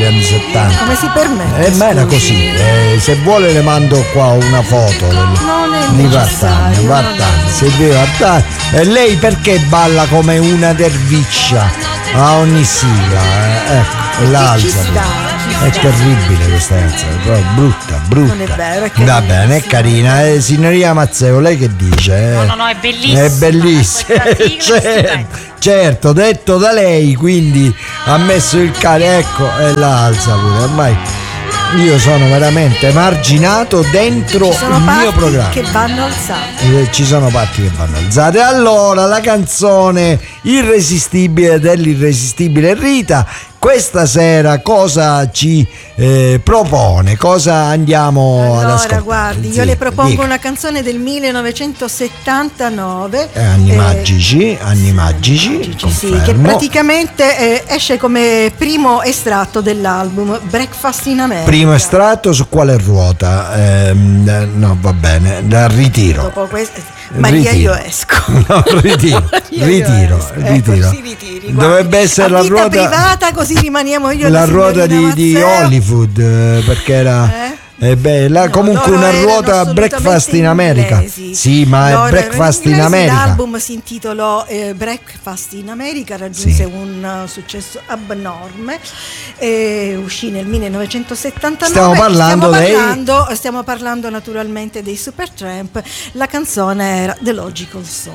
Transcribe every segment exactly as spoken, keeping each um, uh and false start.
anni settanta. Come si permette? Eh, ma era così, eh, se vuole le mando qua una foto non è di necessario, Vartan, Vartan, se deve Vartan. E lei perché balla come una derviscia a ogni sigla? Eh? Ecco, l'alza. È terribile questa canzone, proprio brutta, brutta. Non è vero, è Va bene, è carina. Eh, signoria Mazzeo, lei che dice? Eh? No, no, no, è bellissima. È bellissima. certo, certo, detto da lei, quindi ha messo il cane, ecco, e la alza pure. Ormai io sono veramente marginato dentro il mio programma. Che vanno alzati. Eh, ci sono parti che vanno alzate. Allora, la canzone irresistibile dell'irresistibile Rita. Questa sera cosa ci eh, propone? Cosa andiamo allora, ad ascoltare? Allora, guardi, sì, io le propongo dica. una canzone del millenovecentosettantanove. Eh, anni eh, magici, anni magici, magici sì, che praticamente eh, esce come primo estratto dell'album Breakfast in America. Primo estratto su quale ruota? Eh, no, va bene, la ritiro. Dopo questo, Maria ritiro. io esco. No, ritiro, Maria ritiro, io esco. ritiro. Ecco, si ritiri, dovrebbe essere a la vita ruota privata, così rimaniamo io e la la ruota di, di Mazzeo. Hollywood, eh, perché era Eh? Eh beh, là, No, comunque loro una erano ruota Breakfast in America. inglesi. Sì, ma Loro è Breakfast in erano inglesi, America. L'album si intitolò eh, Breakfast in America, raggiunse Sì. un uh, successo abnorme, eh, uscì nel millenovecentosettantanove. Stiamo parlando stiamo dei- parlando, stiamo parlando naturalmente dei Supertramp. La canzone era The Logical Song.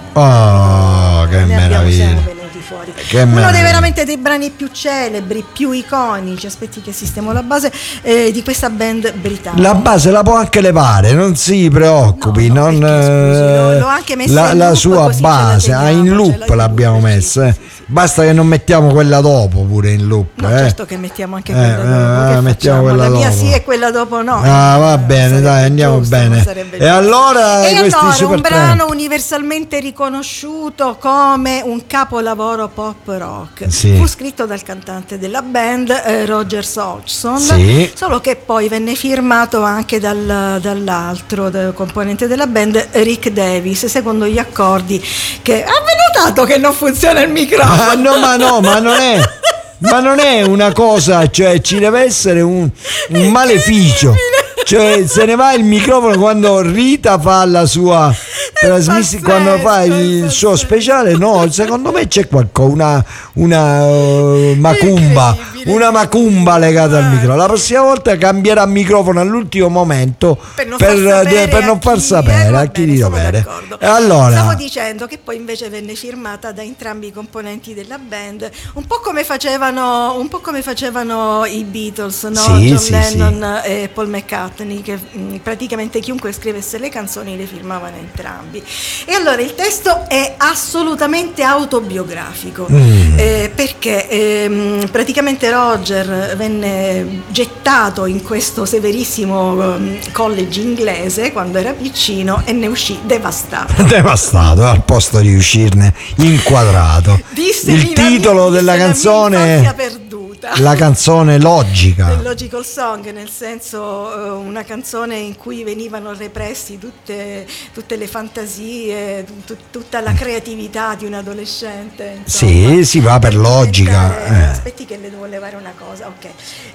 Oh, che Ne abbiamo, siamo meraviglia. venuti fuori. Che Uno meraviglia. dei veramente dei brani più celebri, più iconici. Aspetti che sistemo la base eh, di questa band britannica. La base la può anche levare, non si preoccupi, No, no, non, perché, scusi, eh, l'ho- l'ho anche messa la, in la loop, sua così ce la base, ah, in teniamo, loop ce la in l'abbiamo loop, messa, sì, eh. sì, sì. Basta che non mettiamo quella dopo pure in loop. No, eh. certo che mettiamo anche Eh, quella dopo. eh, Che mettiamo facciamo? quella La mia dopo. sì e quella dopo no. Ah, va Eh, bene, sarebbe dai, andiamo giusto, bene. non sarebbe E giusto. allora E questi allora un Supertramp. brano universalmente riconosciuto come un capolavoro pop rock. Sì. Fu scritto dal cantante della band eh, Roger Hodgson, Sì. solo che poi venne firmato anche dal, dall'altro del componente della band, Rick Davis, secondo gli accordi che... Avete notato che non funziona il microfono? Ah, no, ma no, ma non è. Ma non è una cosa, cioè ci deve essere un, un maleficio. Cioè se ne va il microfono quando Rita fa la sua trasmissione, quando fa il suo speciale. No, secondo me c'è qualcosa, una, una uh, macumba, una macumba legata al microfono. La prossima volta cambierà microfono all'ultimo momento per non per, far sapere, per non a far chi, sapere eh, va a chi bene, di sono dovere. d'accordo. E allora Stavo dicendo che poi invece venne firmata da entrambi i componenti della band, un po' come facevano, un po' come facevano i Beatles, no? Sì, John sì, Lennon sì. e Paul McCartney, che mh, praticamente chiunque scrivesse le canzoni le firmavano entrambi. E allora il testo è assolutamente autobiografico, Mm. eh, perché ehm, praticamente Roger venne gettato in questo severissimo um, college inglese quando era piccino e ne uscì devastato. devastato al posto di uscirne inquadrato. Disse Il la titolo mia- della disse la mia canzone, infanzia perduta. la canzone logica. The Logical Song, nel senso eh, una canzone in cui venivano repressi tutte, tutte le fantasie, tut- tutta la creatività di un adolescente. Insomma. Sì, si va per Per logica. diventare- eh. Aspetti che le devo levare una cosa, ok.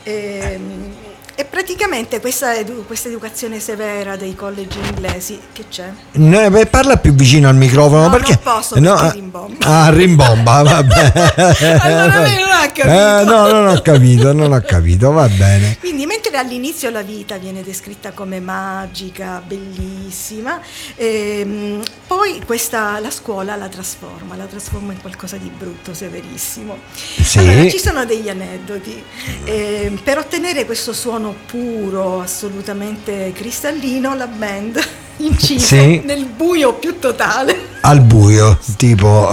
Ehm, E praticamente questa, edu- questa educazione severa dei college inglesi, che c'è? No, beh, parla più vicino al microfono, No, perché non posso, no, perché rimbomba. Ah, rimbomba, vabbè. Allora lei non ha capito. Eh, no, non ho capito, non ho capito, va bene. Quindi mentre all'inizio la vita viene descritta come magica, bellissima, ehm, poi questa, la scuola la trasforma, la trasforma in qualcosa di brutto, severissimo. Sì. Allora, ci sono degli aneddoti. Ehm, per ottenere questo suono puro, assolutamente cristallino, la band incise Sì. nel buio più totale. Al buio, tipo,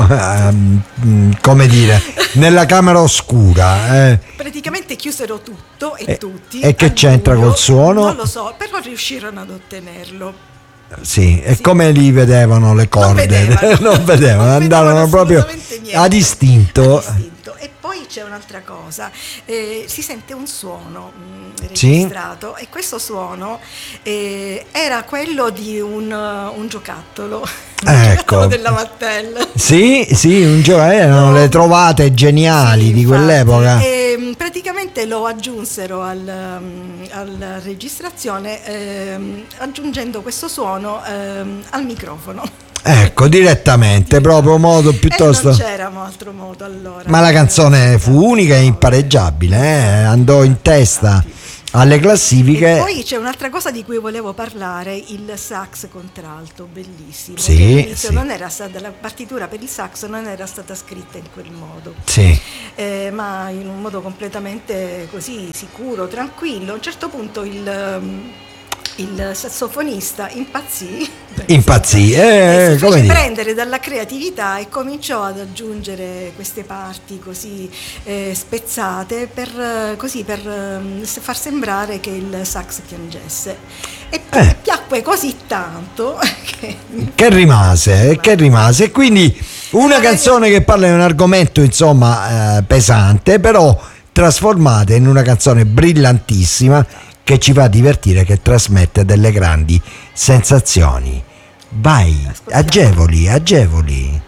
ehm, come dire, nella camera oscura. Eh. Praticamente chiusero tutto e, E- tutti. e che al c'entra buio. col suono? Non lo so, però riuscirono ad ottenerlo. Sì, e Sì. come li vedevano le corde? vedevano. Non vedevano, Non andavano vedevano proprio assolutamente niente. ad istinto. Ad istinto. E poi c'è un'altra cosa, eh, si sente un suono mh, Sì. registrato e questo suono eh, era quello di un, uh, un giocattolo, un Ecco. giocattolo della Mattel. Sì, sì, un gioco, erano le trovate geniali Sì, di infatti. quell'epoca. E, mh, praticamente praticamente lo aggiunsero al, um, alla registrazione ehm, aggiungendo questo suono ehm, al microfono. Ecco, direttamente, proprio modo piuttosto. E non c'era altro modo allora. Ma la canzone fu unica e impareggiabile, eh? Andò in testa alle classifiche. E poi c'è un'altra cosa di cui volevo parlare, il sax contralto, bellissimo. Sì, all'inizio sì. non era stata, la partitura per il sax non era stata scritta in quel modo, Sì. eh, ma in un modo completamente così sicuro, tranquillo. A un certo punto il, il sassofonista impazzì. Impazzì, eh, e si come fece dire. prendere dalla creatività e cominciò ad aggiungere queste parti così eh, spezzate per, eh, così, per eh, far sembrare che il sax piangesse. E pi- Eh. piacque così tanto che, Che rimase, che rimase. E quindi una canzone che parla di un argomento insomma eh, pesante, però trasformata in una canzone brillantissima che ci fa divertire, che trasmette delle grandi sensazioni. Vai, agevoli, agevoli.